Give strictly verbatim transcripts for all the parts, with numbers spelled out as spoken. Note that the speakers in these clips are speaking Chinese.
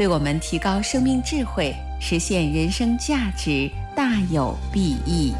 对我们提高生命智慧、实现人生价值大有裨益。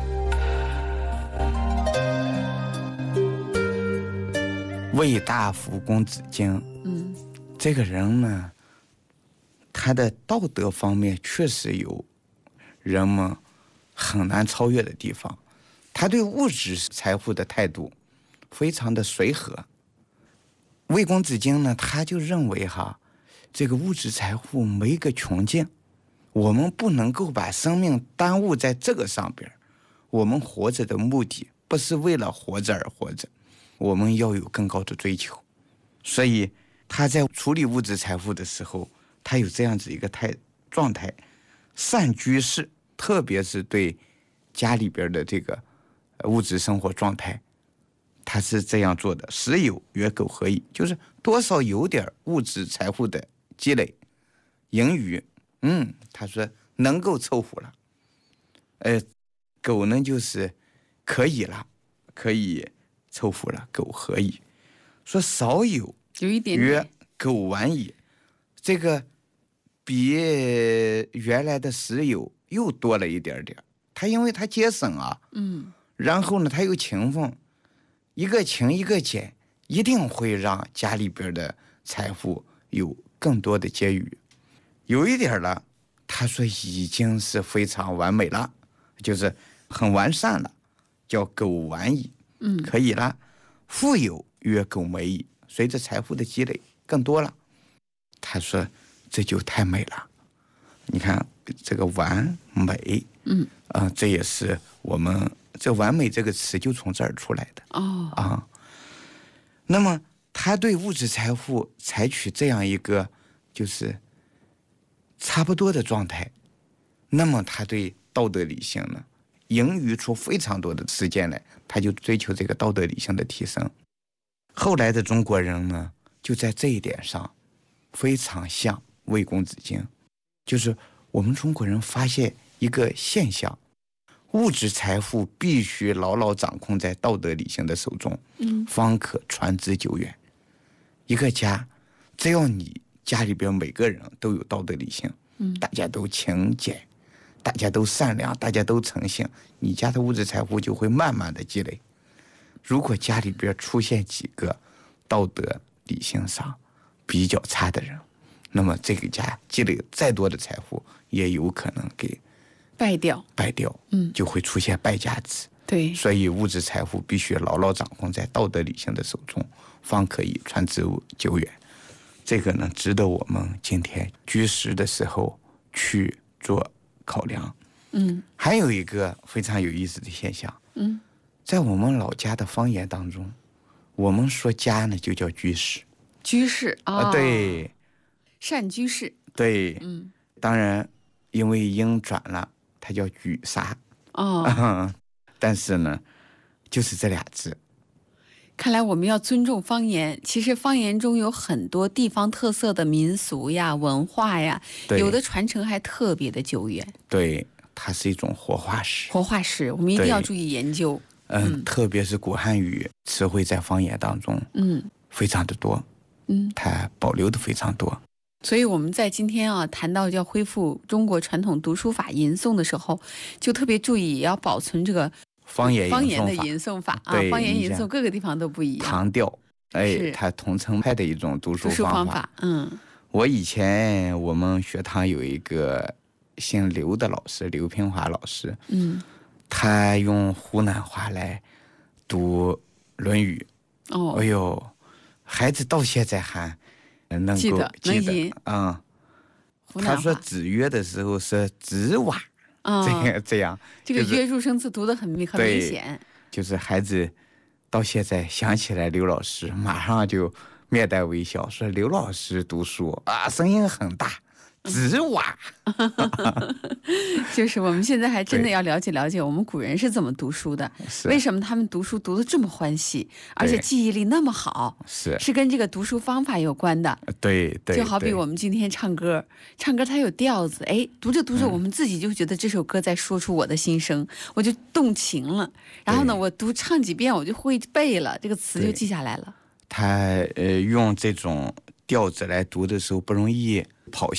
魏大夫公子荆， 嗯， 这个人呢，他的道德方面确实有人们很难超越的地方。他对物质财富的态度非常的随和。魏公子荆呢，他就认为哈，这个物质财富没个穷尽，我们不能够把生命耽误在这个上边。我们活着的目的不是为了活着而活着，我们要有更高的追求。所以他在处理物质财富的时候，他有这样子一个态状态，善居士，特别是对家里边的这个物质生活状态，他是这样做的：时有曰苟合矣，就是多少有点物质财富的积累，盈余，嗯，他说能够凑合了。呃，苟呢就是可以了，可以凑合了，苟合矣。说少有， 有一点曰苟完矣，这个比原来的时有又多了一点点。他因为他节省啊， 嗯， 然后呢他又勤奋，一个勤一个俭，一定会让家里边的财富有更多的结余。有一点了，他说已经是非常完美了，就是很完善了，叫苟完矣， 嗯， 可以了。富有曰苟美矣，随着财富的积累更多了，他说这就太美了。你看这个完美， 嗯， 啊、呃，这也是我们这完美这个词就从这儿出来的哦啊。那么他对物质财富采取这样一个就是差不多的状态，那么他对道德理性呢，盈余出非常多的时间来，他就追求这个道德理性的提升。后来的中国人呢，就在这一点上非常像魏公子荆，就是我们中国人发现一个现象，物质财富必须牢牢掌控在道德理性的手中， 嗯， 方可传之久远。一个家，只要你家里边每个人都有道德理性， 嗯， 大家都勤俭，大家都善良，大家都诚信，你家的物质财富就会慢慢的积累。如果家里边出现几个道德理性上比较差的人，那么这个家积累再多的财富也有可能给败掉， 败掉， 嗯， 就会出现败家子。 对， 所以物质财富必须牢牢掌控在道德理性的手中，方可以传之久远。这个呢，值得我们今天居士的时候去做考量。 嗯， 还有一个非常有意思的现象， 嗯， 在我们老家的方言当中，我们说家呢就叫居士， 居士啊、 哦，对， 善居士， 对， 嗯， 当然因为音转了，它叫举杀， 哦， 但是呢，就是这俩字。 看来我们要尊重方言。其实方言中有很多地方特色的民俗呀、文化呀，有的传承还特别的久远。 对，它是一种活化石。 活化石，我们一定要注意研究。 嗯，嗯特别是古汉语词汇在方言当中， 嗯， 非常的多， 嗯， 它保留的非常多。 所以我们在今天啊谈到要恢复中国传统读书法吟诵的时候，就特别注意也要保存这个方言方言的吟诵法啊，方言吟诵各个地方都不一样。 唐调，哎，它同城派的一种读书方法。 方法嗯， 我以前我们学堂有一个姓刘的老师，刘平华老师， 嗯， 他用湖南话来读《论语》。 哦， 哎呦，孩子到现在还能够记得， 记得，嗯。他说子曰的时候是子瓦。 哦、 这样这样， 这个约入声字读得很很明显， 就是孩子到现在想起来刘老师，马上就面带微笑，说刘老师读书啊，声音很大，子瓦。 就是我们现在还真的要了解了解我们古人是怎么读书的，为什么他们读书读得这么欢喜，而且记忆力那么好， 是是跟这个读书方法有关的。 对对， 就好比我们今天唱歌，唱歌它有调子，哎，读着读着我们自己就觉得这首歌在说出我的心声，嗯、我就动情了。然后呢，我读唱几遍我就会背了，这个词就记下来了。 他呃用这种调子来读的时候不容易跑